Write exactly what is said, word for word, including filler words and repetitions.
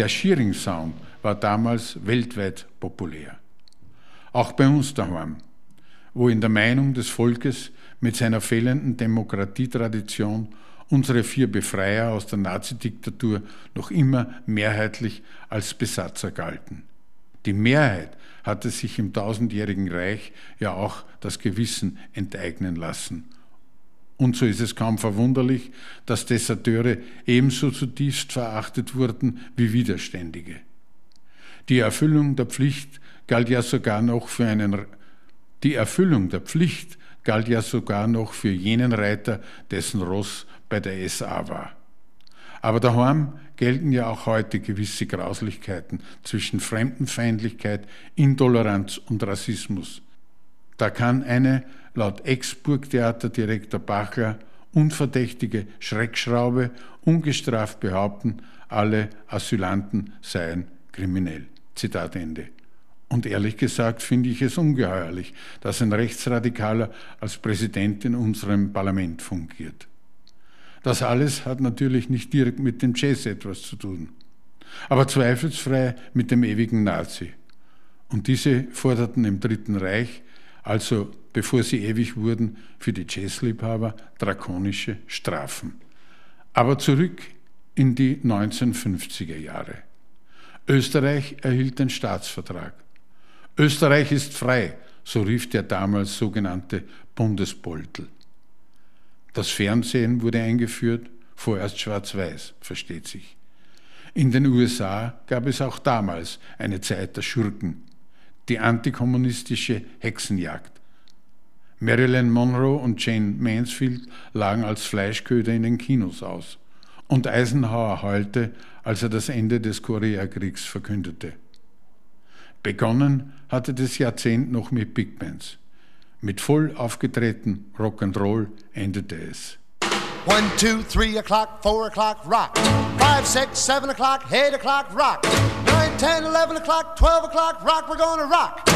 Der Shearing-Sound war damals weltweit populär. Auch bei uns daheim, wo in der Meinung des Volkes mit seiner fehlenden Demokratietradition unsere vier Befreier aus der Nazidiktatur noch immer mehrheitlich als Besatzer galten. Die Mehrheit hatte sich im tausendjährigen Reich ja auch das Gewissen enteignen lassen. Und so ist es kaum verwunderlich, dass Deserteure ebenso zutiefst verachtet wurden wie Widerständige. Die Erfüllung der Pflicht galt ja sogar noch für einen Die Erfüllung der Pflicht galt ja sogar noch für jenen Reiter, dessen Ross bei der S A war. Aber daheim gelten ja auch heute gewisse Grauslichkeiten zwischen Fremdenfeindlichkeit, Intoleranz und Rassismus. Da kann eine, laut Ex-Burgtheaterdirektor Bachler, unverdächtige Schreckschraube ungestraft behaupten, alle Asylanten seien kriminell. Zitat Ende. Und ehrlich gesagt finde ich es ungeheuerlich, dass ein Rechtsradikaler als Präsident in unserem Parlament fungiert. Das alles hat natürlich nicht direkt mit dem Jazz etwas zu tun, aber zweifelsfrei mit dem ewigen Nazi. Und diese forderten im Dritten Reich, also bevor sie ewig wurden, für die Jazzliebhaber drakonische Strafen. Aber zurück in die neunzehnhundertfünfziger Jahre. Österreich erhielt den Staatsvertrag. Österreich ist frei, so rief der damals sogenannte Bundesboltel. Das Fernsehen wurde eingeführt, vorerst schwarz-weiß, versteht sich. In den U S A gab es auch damals eine Zeit der Schurken, die antikommunistische Hexenjagd. Marilyn Monroe und Jane Mansfield lagen als Fleischköder in den Kinos aus. Und Eisenhower heulte, als er das Ende des Koreakriegs verkündete. Begonnen hatte das Jahrzehnt noch mit Big Bands. Mit voll aufgetretenen Rock'n'Roll endete es. One, two, three o'clock, four o'clock, rock. Five, six, seven o'clock, eight o'clock, rock. Nine, ten, eleven o'clock, twelve o'clock, rock. We're gonna rock.